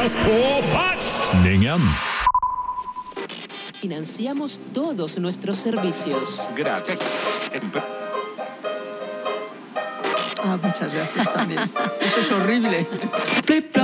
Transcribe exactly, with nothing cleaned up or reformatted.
på fastningen. Financiamos todos nuestros servicios. Gracias. Ah, muchas gracias también. Eso es horrible.